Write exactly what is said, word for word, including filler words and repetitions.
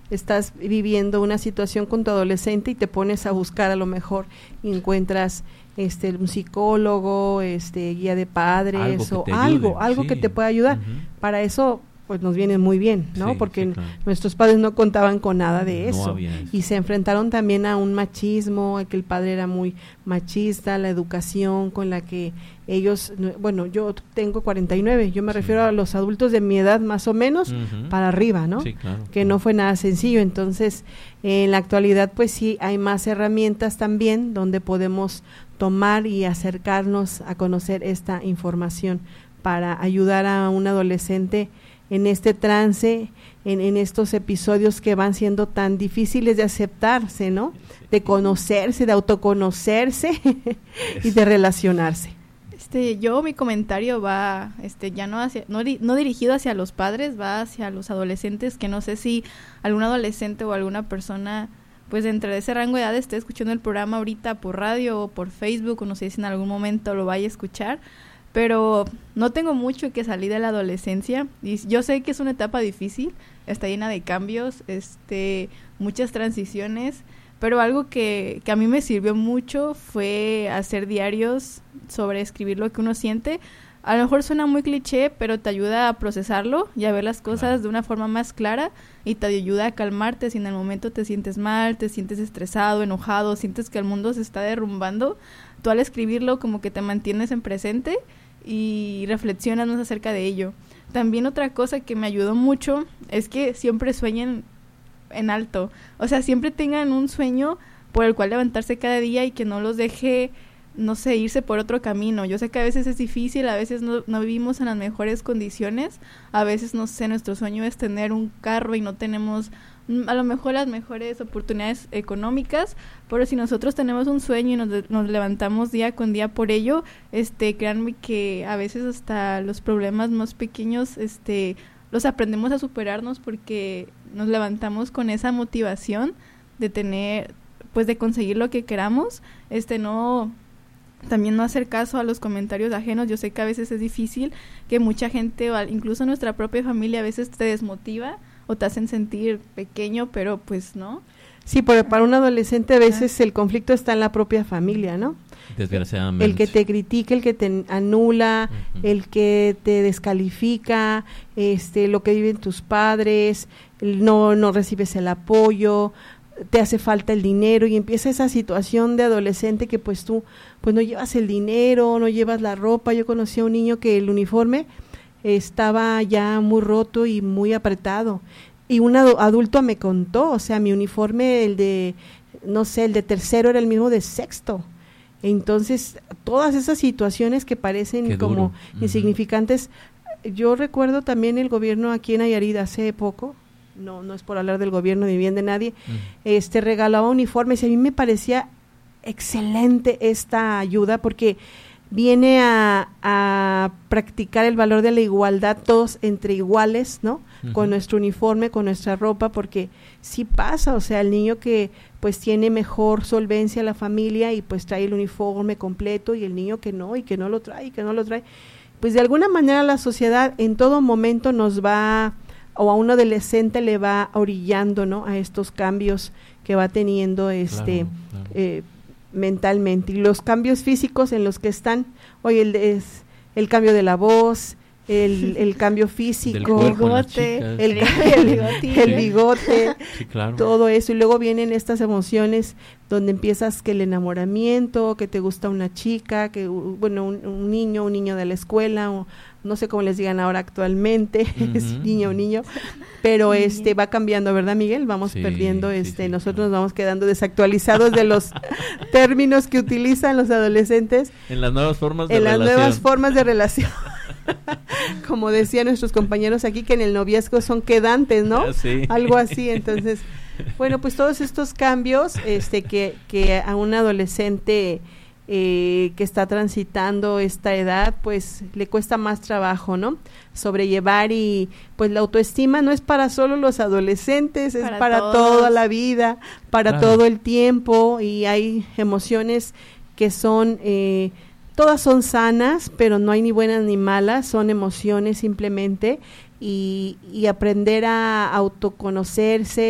estás viviendo una situación con tu adolescente y te pones a buscar, a lo mejor y encuentras este un psicólogo, este guía de padres algo o algo, algo sí. que te pueda ayudar. Uh-huh. Para eso pues nos viene muy bien, ¿no? Sí, porque sí, claro. nuestros padres no contaban con nada de eso. No había eso. Y se enfrentaron también a un machismo, que el padre era muy machista, la educación con la que ellos, bueno, yo tengo cuarenta y nueve, yo me sí. refiero a los adultos de mi edad más o menos, uh-huh. para arriba, ¿no? Sí, claro, que claro. no fue nada sencillo. Entonces, eh, en la actualidad pues sí hay más herramientas también donde podemos tomar y acercarnos a conocer esta información para ayudar a un adolescente en este trance, en, en estos episodios que van siendo tan difíciles de aceptarse, ¿no? De conocerse, de autoconocerse y de relacionarse. Este, yo mi comentario va, este, ya no hacia, no, no dirigido hacia los padres, va hacia los adolescentes, que no sé si algún adolescente o alguna persona, pues entre ese rango de edad esté escuchando el programa ahorita por radio o por Facebook, o no sé si en algún momento lo vaya a escuchar. Pero no tengo mucho que salir de la adolescencia y yo sé que es una etapa difícil, está llena de cambios, este, muchas transiciones, pero algo que, que a mí me sirvió mucho fue hacer diarios sobre escribir lo que uno siente. A lo mejor suena muy cliché, pero te ayuda a procesarlo y a ver las cosas claro. de una forma más clara y te ayuda a calmarte si en el momento te sientes mal, te sientes estresado, enojado, sientes que el mundo se está derrumbando. Tú al escribirlo como que te mantienes en presente y reflexionas más acerca de ello. También otra cosa que me ayudó mucho es que siempre sueñen en alto, o sea, siempre tengan un sueño por el cual levantarse cada día y que no los deje, no sé, irse por otro camino. Yo sé que a veces es difícil, a veces no, no vivimos en las mejores condiciones, a veces, no sé, nuestro sueño es tener un carro y no tenemos a lo mejor las mejores oportunidades económicas, pero si nosotros tenemos un sueño y nos, nos levantamos día con día por ello, este, créanme que a veces hasta los problemas más pequeños, este, los aprendemos a superarnos porque nos levantamos con esa motivación de tener, pues de conseguir lo que queramos, este, no, también no hacer caso a los comentarios ajenos. Yo sé que a veces es difícil, que mucha gente, o incluso nuestra propia familia a veces te desmotiva, o te hacen sentir pequeño, pero pues no. Sí, pero para un adolescente a veces el conflicto está en la propia familia, ¿no? Desgraciadamente. El que te critica, el que te anula, uh-huh. el que te descalifica, este, lo que viven tus padres, no, no recibes el apoyo, te hace falta el dinero y empieza esa situación de adolescente que pues tú pues no llevas el dinero, no llevas la ropa. Yo conocí a un niño que el uniforme estaba ya muy roto y muy apretado y un adulto me contó, o sea, mi uniforme, el de, no sé, el de tercero era el mismo de sexto. Entonces, todas esas situaciones que parecen Qué como duro. insignificantes. Uh-huh. Yo recuerdo también el gobierno aquí en Nayarit hace poco, no no es por hablar del gobierno ni bien de nadie, uh-huh. este regalaba uniformes y a mí me parecía excelente esta ayuda porque viene a, a practicar el valor de la igualdad, todos entre iguales, ¿no? Uh-huh. Con nuestro uniforme, con nuestra ropa, porque sí pasa, o sea, el niño que pues tiene mejor solvencia la familia y pues trae el uniforme completo y el niño que no, y que no lo trae, y que no lo trae, pues de alguna manera la sociedad en todo momento nos va, o a un adolescente le va orillando, ¿no? A estos cambios que va teniendo este claro, claro. Eh, mentalmente, y los cambios físicos en los que están, oye, el, es el cambio de la voz, el, el cambio físico, el bigote, el, el, el bigote, sí, claro. todo eso, y luego vienen estas emociones donde empiezas que el enamoramiento, que te gusta una chica, que bueno, un, un niño, un niño de la escuela, o no sé cómo les digan ahora actualmente, uh-huh. es niño o niño, pero este va cambiando, ¿verdad, Miguel? Vamos sí, perdiendo, este sí, sí, nosotros claro. nos vamos quedando desactualizados de los términos que utilizan los adolescentes. En las nuevas formas de en relación. En las nuevas formas de relación. Como decían nuestros compañeros aquí, que en el noviazgo son quedantes, ¿no? Sí. Algo así, entonces, bueno, pues todos estos cambios este que, que a un adolescente eh, que está transitando esta edad, pues le cuesta más trabajo, ¿no? Sobrellevar, y pues la autoestima no es para solo los adolescentes, es para, para toda la vida, para claro. todo el tiempo, y hay emociones que son... Eh, todas son sanas, pero no hay ni buenas ni malas, son emociones simplemente, y, y aprender a autoconocerse,